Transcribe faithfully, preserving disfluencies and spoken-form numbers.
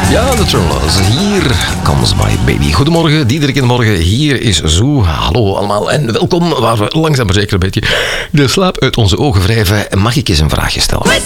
Ja, de Trolls. Hier comes my baby. Goedemorgen, Diederik in de morgen. Hier is Zoe. Hallo allemaal en welkom waar we langzaam maar zeker een beetje de slaap uit onze ogen wrijven. Mag ik eens een vraagje stellen?